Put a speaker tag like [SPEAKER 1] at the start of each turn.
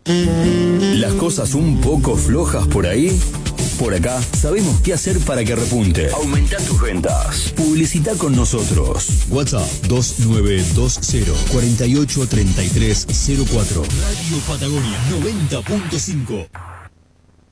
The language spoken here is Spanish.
[SPEAKER 1] ¿Las cosas un poco flojas por ahí? Por acá sabemos qué hacer para que repunte. Aumenta tus ventas. Publicita con nosotros. WhatsApp 2920 483304. Radio Patagonia 90.5.